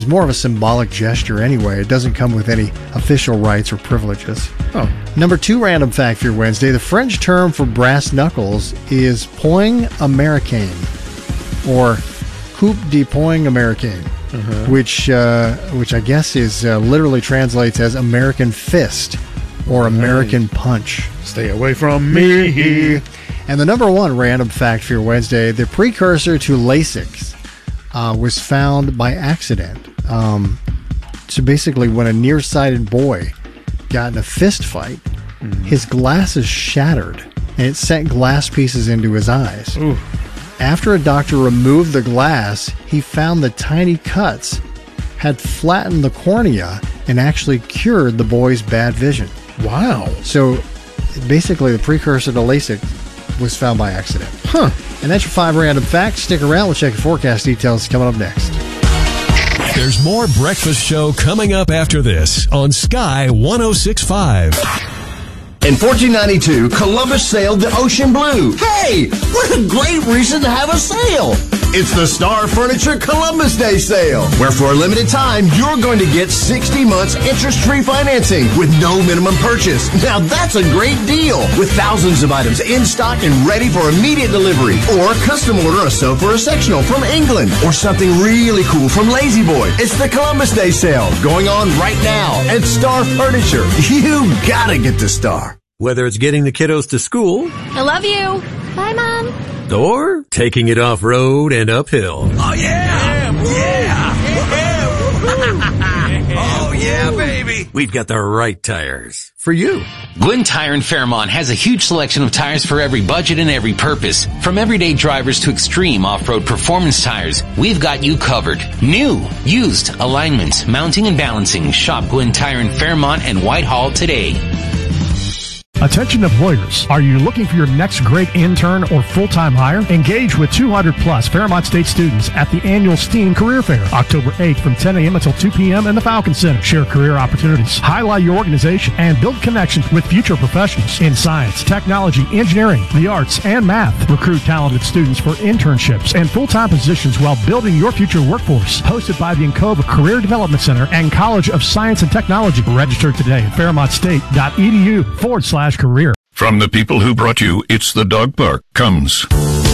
It's more of a symbolic gesture anyway. It doesn't come with any official rights or privileges. Oh. Number 2 random fact for your Wednesday. The French term for brass knuckles is poing américain, or coup de poing américain, which I guess is literally translates as American fist or American punch. Stay away from me. And the number 1 random fact for your Wednesday, the precursor to LASIK was found by accident. So basically, when a nearsighted boy got in a fist fight, his glasses shattered, and it sent glass pieces into his eyes. Ooh. After a doctor removed the glass, he found the tiny cuts had flattened the cornea and actually cured the boy's bad vision. Wow. So basically, the precursor to LASIK was found by accident. Huh. And that's your 5 random facts. Stick around. We'll check your forecast details coming up next. There's more Breakfast Show coming up after this on Sky 106.5. In 1492, Columbus sailed the ocean blue. Hey, what a great reason to have a sale! It's the Star Furniture Columbus Day sale, where for a limited time, you're going to get 60 months interest-free financing with no minimum purchase. Now that's a great deal, with thousands of items in stock and ready for immediate delivery. Or custom order a sofa or a sectional from England, or something really cool from Lazy Boy. It's the Columbus Day sale, going on right now at Star Furniture. You gotta get to Star. Whether it's getting the kiddos to school, I love you. Bye, Mom. or taking it off-road and uphill. Oh, yeah! Oh, yeah, baby! We've got the right tires for you. Gwinn Tire in Fairmont has a huge selection of tires for every budget and every purpose. From everyday drivers to extreme off-road performance tires, we've got you covered. New, used, alignments, mounting and balancing. Shop Gwinn Tire in Fairmont and Whitehall today. Attention employers, are you looking for your next great intern or full-time hire? Engage with 200-plus Fairmont State students at the annual STEAM Career Fair, October 8th from 10 a.m. until 2 p.m. in the Falcon Center. Share career opportunities, highlight your organization, and build connections with future professionals in science, technology, engineering, the arts, and math. Recruit talented students for internships and full-time positions while building your future workforce. Hosted by the Encova Career Development Center and College of Science and Technology. Register today at fairmontstate.edu/career. From the people who brought you It's the Dog Park comes